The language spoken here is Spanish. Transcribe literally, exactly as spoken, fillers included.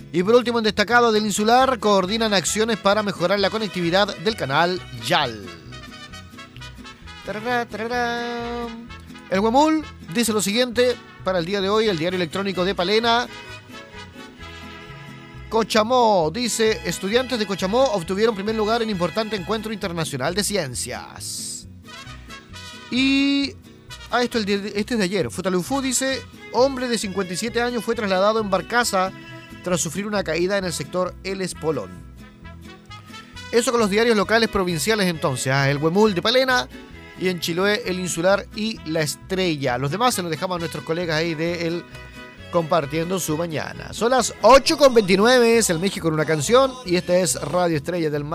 Y por último, en destacado del insular, coordinan acciones para mejorar la conectividad del canal Yal. Tarará, tarará. El Huemul dice lo siguiente para el día de hoy, el diario electrónico de Palena. Cochamó dice, estudiantes de Cochamó obtuvieron primer lugar en importante encuentro internacional de ciencias. Y ah, esto el de, este es de ayer. Futalufú dice, hombre de cincuenta y siete años fue trasladado en barcaza tras sufrir una caída en el sector El Espolón. Eso con los diarios locales provinciales entonces. Ah, el Huemul de Palena y en Chiloé el Insular y La Estrella. Los demás se los dejamos a nuestros colegas ahí de el Compartiendo su Mañana. Son las ocho con veintinueve, es el México en una canción y esta es Radio Estrella del Mar.